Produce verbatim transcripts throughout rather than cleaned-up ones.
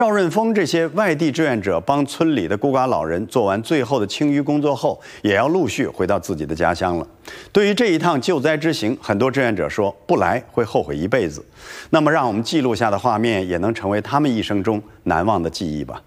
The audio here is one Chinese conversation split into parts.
赵润峰这些外地志愿者帮村里的孤寡老人做完最后的清淤工作后，也要陆续回到自己的家乡了。对于这一趟救灾之行，很多志愿者说不来会后悔一辈子。那么，让我们记录下的画面，也能成为他们一生中难忘的记忆吧。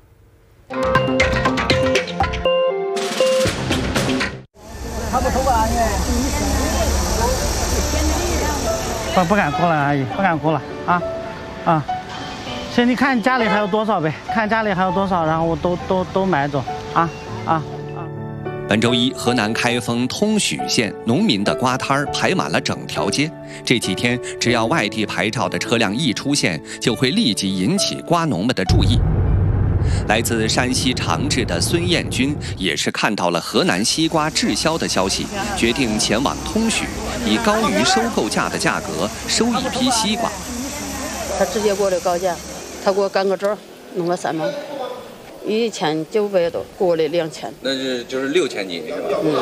不不敢哭了，阿姨，不敢哭了啊啊！行，你看家里还有多少呗？看家里还有多少，然后我都都都买走啊啊！ 本周一，河南开封通许县农民的瓜摊儿排满了整条街。这几天，只要外地牌照的车辆一出现，就会立即引起瓜农们的注意。来自山西长治的孙艳军也是看到了河南西瓜滞销的消息，决定前往通许，以高于收购价的价格收一批西瓜。 他直接给我的高价，他给我干个折，弄个三毛，一千九百多，给我的两千。 那是就是六千斤是吧？ 嗯。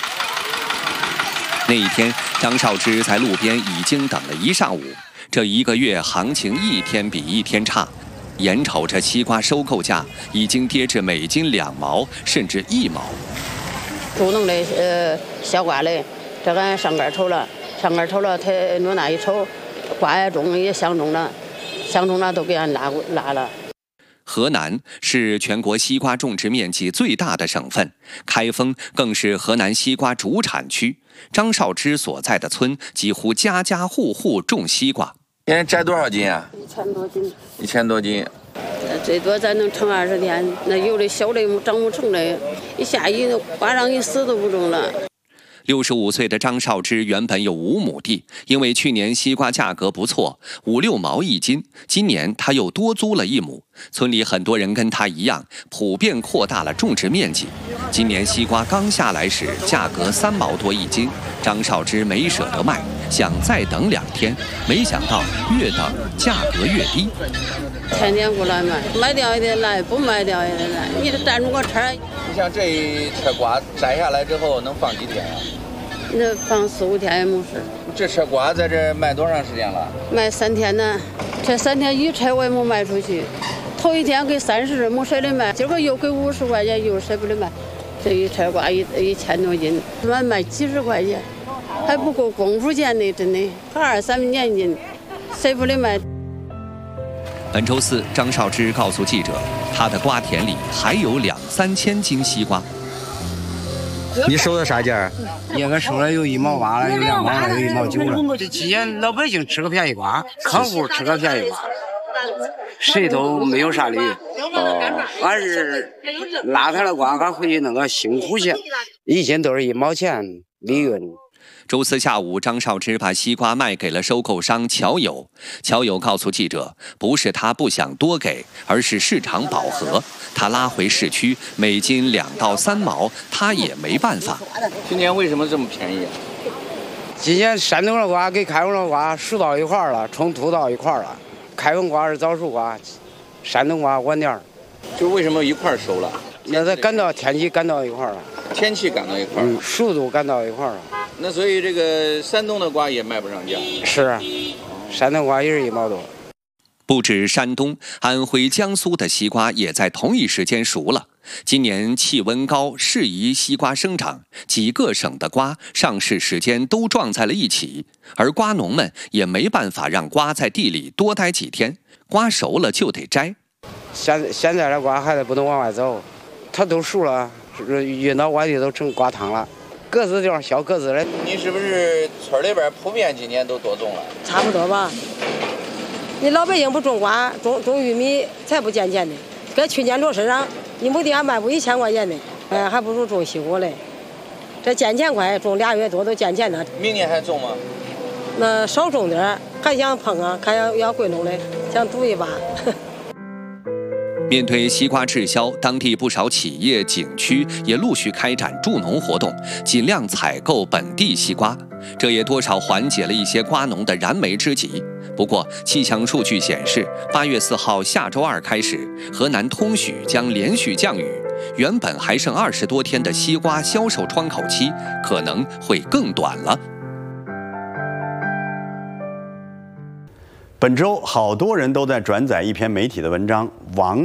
那一天，张少芝在路边已经等了一上午。这一个月行情一天比一天差。眼瞅着西瓜收购价已经跌至每斤两毛，甚至一毛。 主农的呃小瓜嘞，这个上杆抽了，上杆抽了，他弄那一抽，瓜也中也相中了，相中了都给俺拉拉了。 河南是全国西瓜种植面积最大的省份，开封更是河南西瓜主产区。张少芝所在的村几乎家家户户种西瓜。 现在摘多少斤啊？ 一千多斤。 一千多斤。 最多咱能撑二十天。那有的小的长不成的，一下雨瓜上一死都不中了。 六十五岁的张少芝原本有五亩地，因为去年西瓜价格不错，五六毛一斤，今年他又多租了一亩。村里很多人跟他一样，普遍扩大了种植面积。今年西瓜刚下来时，价格三毛多一斤，张少芝没舍得卖，想再等两天，没想到越等价格越低。 天天过来买，卖掉也得来，不卖掉也得来，你得站住个车。 你像这一车瓜摘下来之后能放几天啊？ 那放四五天也没事。 这车瓜在这卖多长时间了？ 卖三天呢，这三天一车我也没卖出去。头一天给三十，没舍得卖，今个又给五十块钱，又舍不得卖。这一车瓜一一千多斤，卖卖几十块钱，还不够功夫钱呢，真的，还二三年斤，舍不得卖。 本周四，张少芝告诉记者，他的瓜田里还有两三千斤西瓜。 你收的啥价？ 也个收了有一毛八了，有两毛了，有一毛九了。这期间老百姓吃个便宜瓜，客户吃个便宜瓜，谁都没有啥利益。哦，俺是拉他的瓜，俺回去弄个辛苦钱，以前都是一毛钱利润。 周四下午，张少芝把西瓜卖给了收购商乔友。乔友告诉记者，不是他不想多给，而是市场饱和。他拉回市区，每斤两到三毛，他也没办法。 今年为什么这么便宜啊？ 今年山东的瓜跟开封的瓜熟到一块儿了，冲突到一块儿了。开封瓜是早熟瓜，山东瓜晚点儿。 就为什么一块儿熟了？ 那它赶到天气赶到一块儿了。 天气赶到一块儿， 嗯，熟度赶到一块儿了。 那所以这个山东的瓜也卖不上价。 是，山东瓜也是一毛多。 不止山东，安徽、江苏的西瓜也在同一时间熟了。今年气温高，适宜西瓜生长，几个省的瓜上市时间都撞在了一起，而瓜农们也没办法让瓜在地里多待几天，瓜熟了就得摘。 现现在的瓜还得不能往外走，它都熟了，运到外地都成瓜汤了。个子就是小个子的。 你是不是村里边普遍今年都多种了？ 差不多吧。你老百姓不种瓜，种种玉米才不见钱呢。搁去年落市上，一亩地还卖不一千块钱呢，哎，还不如种西瓜嘞。这见钱快，种俩月多都见钱了。 明年还种吗？ 那少种点，还想碰啊，看要要贵农嘞，想赌一把。 面对西瓜滞销，当地不少企业、景区也陆续开展助农活动，尽量采购本地西瓜，这也多少缓解了一些瓜农的燃眉之急。不过，气象数据显示，八月四号下周二开始，河南通许将连续降雨，原本还剩二十多天的西瓜销售窗口期可能会更短了。 本周好多人都在转载一篇媒体的文章，王